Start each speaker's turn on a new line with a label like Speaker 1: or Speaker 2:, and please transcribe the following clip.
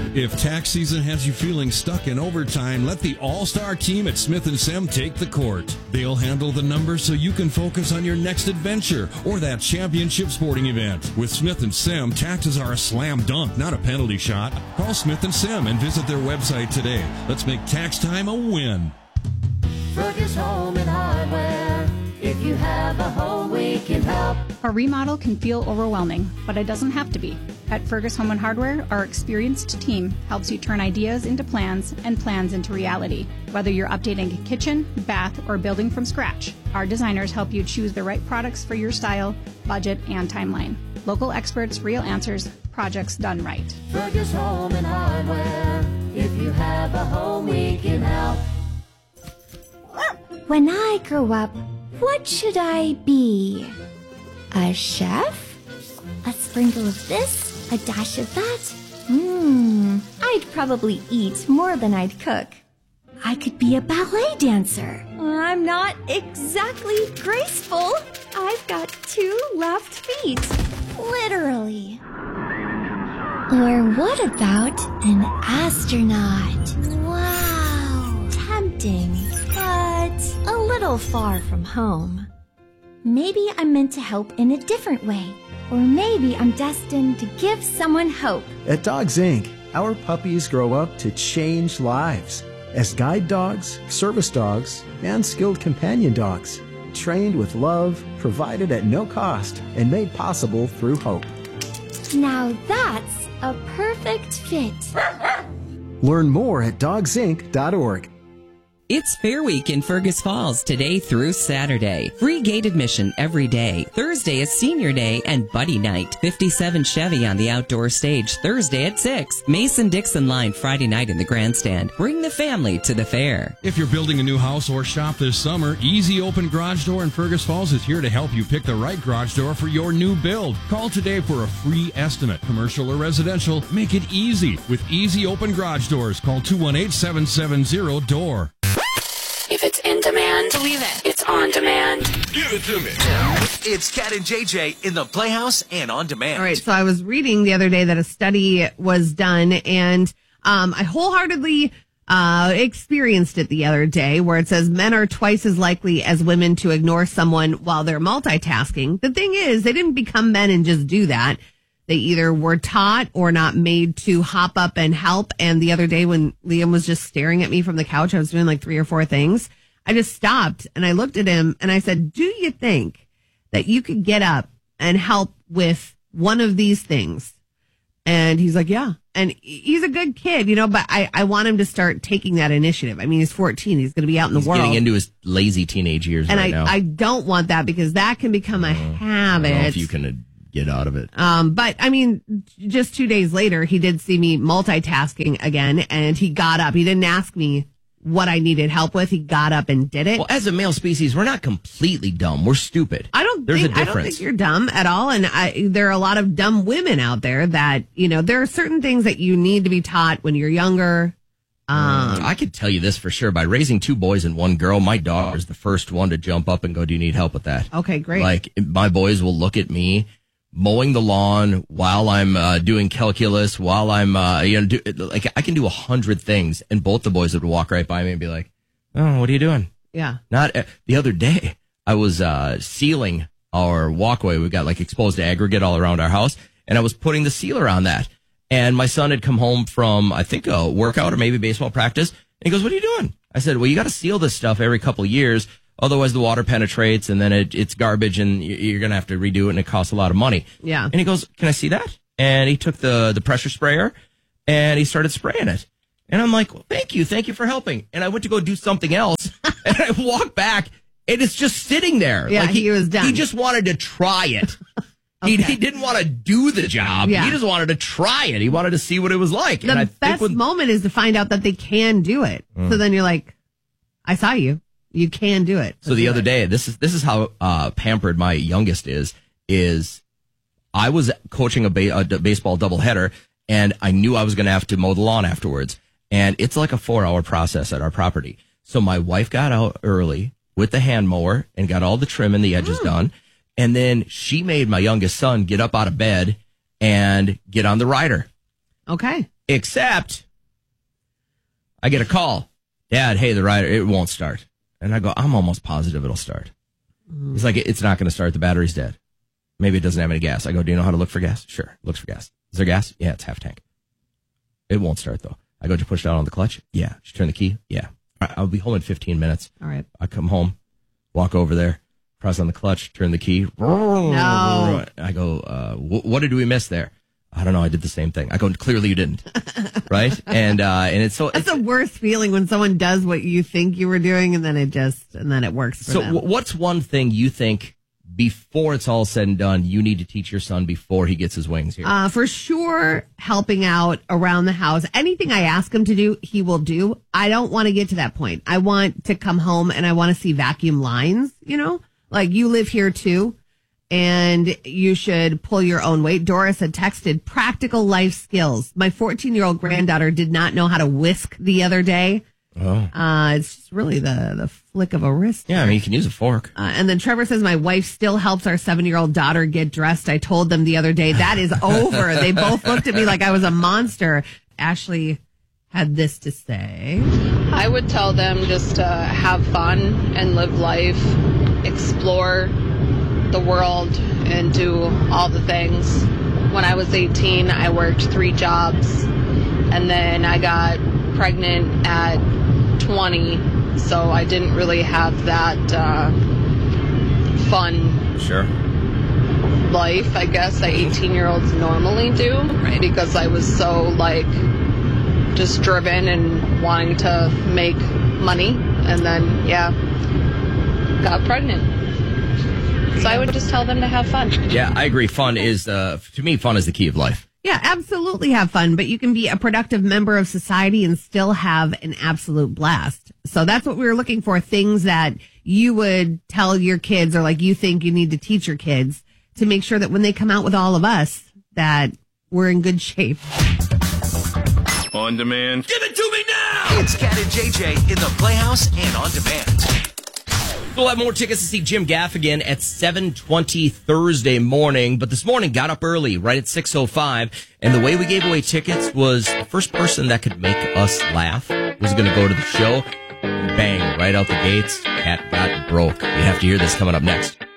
Speaker 1: If tax season has you feeling stuck in overtime, let the all-star team at Smith & Sem take the court. They'll handle the numbers so you can focus on your next adventure or that championship sporting event. With Smith & Sem, taxes are a slam dunk, not a penalty shot. Call Smith & Sem and visit their website today. Let's make tax time a win.
Speaker 2: Fergus Home and Hardware. If you have a home, we can help.
Speaker 3: A remodel can feel overwhelming, but it doesn't have to be. At Fergus Home and Hardware, our experienced team helps you turn ideas into plans and plans into reality. Whether you're updating a kitchen, bath, or building from scratch, our designers help you choose the right products for your style, budget, and timeline. Local experts, real answers, projects done right.
Speaker 2: Fergus Home and Hardware. If you have a home, we can help.
Speaker 4: When I grow up, what should I be? A chef? A sprinkle of this? A dash of that? I'd probably eat more than I'd cook. I could be a ballet dancer. I'm not exactly graceful. I've got 2 left feet. Literally. Or what about an astronaut? Wow. Tempting, but a little far from home. Maybe I'm meant to help in a different way. Or maybe I'm destined to give someone hope.
Speaker 5: At Dogs Inc., our puppies grow up to change lives as guide dogs, service dogs, and skilled companion dogs, trained with love, provided at no cost, and made possible through hope.
Speaker 4: Now that's a perfect fit.
Speaker 5: Learn more at dogsinc.org.
Speaker 6: It's Fair Week in Fergus Falls today through Saturday. Free gate admission every day. Thursday is Senior Day and Buddy Night. 57 Chevy on the outdoor stage Thursday at 6. Mason-Dixon line Friday night in the grandstand. Bring the family to the fair.
Speaker 1: If you're building a new house or shop this summer, Easy Open Garage Door in Fergus Falls is here to help you pick the right garage door for your new build. Call today for a free estimate. Commercial or residential, make it easy. With Easy Open Garage Doors, call 218-770-DOOR.
Speaker 7: If it's in demand, believe it. It's on demand.
Speaker 8: Give it to me. It's Cat and JJ in the Playhouse and on demand.
Speaker 9: All right, so I was reading the other day that a study was done, and I wholeheartedly experienced it the other day, where it says men are twice as likely as women to ignore someone while they're multitasking. The thing is, they didn't become men and just do that. They either were taught or not made to hop up and help. And the other day when Liam was just staring at me from the couch, I was doing like 3 or 4 things. I just stopped and I looked at him and I said, do you think that you could get up and help with one of these things? And he's like, yeah. And he's a good kid, you know, but I want him to start taking that initiative. I mean, he's 14. He's going to be out in the world.
Speaker 10: He's getting into his lazy teenage years
Speaker 9: and
Speaker 10: right now.
Speaker 9: I don't want that because that can become a habit.
Speaker 10: I don't know if you can get out of it.
Speaker 9: But I mean, just 2 days later, he did see me multitasking again, and he got up. He didn't ask me what I needed help with. He got up and did it.
Speaker 10: Well, as a male species, we're not completely dumb. We're stupid. There's a difference.
Speaker 9: I don't think you're dumb at all. And there are a lot of dumb women out there that, you know, there are certain things that you need to be taught when you're younger.
Speaker 10: I could tell you this for sure. By raising 2 boys and 1 girl, my daughter is the first one to jump up and go, do you need help with that?
Speaker 9: Okay, great.
Speaker 10: Like, my boys will look at me mowing the lawn while I'm doing calculus, while I'm I can do 100 things, and both the boys would walk right by me and be like, "Oh, what are you doing?"
Speaker 9: Yeah.
Speaker 10: Not the other day, I was sealing our walkway. We've got like exposed aggregate all around our house, and I was putting the sealer on that. And my son had come home from, I think, a workout or maybe baseball practice, and he goes, "What are you doing?" I said, "Well, you got to seal this stuff every couple of years. Otherwise, the water penetrates, and then it's garbage, and you're going to have to redo it, and it costs a lot of money."
Speaker 9: Yeah.
Speaker 10: And he goes, "Can I see that?" And he took the pressure sprayer, and he started spraying it. And I'm like, well, thank you for helping. And I went to go do something else, and I walked back, and it's just sitting there.
Speaker 9: Yeah,
Speaker 10: like
Speaker 9: he was done.
Speaker 10: He just wanted to try it.
Speaker 9: Okay.
Speaker 10: He didn't want to do the job.
Speaker 9: Yeah.
Speaker 10: He just wanted to try it. He wanted to see what it was like.
Speaker 9: The best moment is to find out that they can do it. So then you're like, I saw you. You can do it.
Speaker 10: So the other day, this is how pampered my youngest is I was coaching a baseball doubleheader, and I knew I was going to have to mow the lawn afterwards. And it's like a 4-hour process at our property. So my wife got out early with the hand mower and got all the trim and the edges done. And then she made my youngest son get up out of bed and get on the rider.
Speaker 9: Okay.
Speaker 10: Except I get a call. Dad, hey, the rider, it won't start. And I go, I'm almost positive it'll start. He's like, it's not going to start. The battery's dead. Maybe it doesn't have any gas. I go, do you know how to look for gas? Sure. Looks for gas. Is there gas? Yeah, it's half tank. It won't start though. I go, did you push down on the clutch? Yeah. Did you turn the key? Yeah. All right, I'll be home in 15 minutes.
Speaker 9: All right.
Speaker 10: I come home, walk over there, press on the clutch, turn the key.
Speaker 9: No.
Speaker 10: I go, what did we miss there? I don't know. I did the same thing. I go, clearly you didn't. Right? And it's so.
Speaker 9: That's the worst feeling when someone does what you think you were doing and then it works for them.
Speaker 10: So what's one thing you think before it's all said and done, you need to teach your son before he gets his wings here?
Speaker 9: For sure, helping out around the house. Anything I ask him to do, he will do. I don't want to get to that point. I want to come home and I want to see vacuum lines, like you live here too. And you should pull your own weight. Doris had texted practical life skills. My 14-year-old granddaughter did not know how to whisk the other day.
Speaker 10: Oh.
Speaker 9: It's just really the flick of a wrist.
Speaker 10: Yeah, I mean, you can use a fork.
Speaker 9: And then Trevor says, my wife still helps our 7-year-old daughter get dressed. I told them the other day, that is over. They both looked at me like I was a monster. Ashley had this to say.
Speaker 11: I would tell them just to have fun and live life, explore the world and do all the things. When I was 18, I worked 3 jobs and then I got pregnant at 20, so I didn't really have that fun life, I guess, that 18-year-olds normally do, right? Because I was so just driven and wanting to make money, and then got pregnant. So I would just tell them to have fun.
Speaker 10: Yeah, I agree. Fun is, to me, fun is the key of life.
Speaker 9: Yeah, absolutely have fun, but you can be a productive member of society and still have an absolute blast. So that's what we were looking for, things that you would tell your kids or you think you need to teach your kids to make sure that when they come out with all of us, that we're in good shape.
Speaker 12: On demand.
Speaker 8: Give it to me now! It's Cat and JJ in the Playhouse and on demand.
Speaker 10: We'll have more tickets to see Jim Gaffigan at 7:20 Thursday morning. But this morning, got up early, right at 6:05. And the way we gave away tickets was the first person that could make us laugh was going to go to the show. Bang, right out the gates. Cat got broke. You have to hear this coming up next.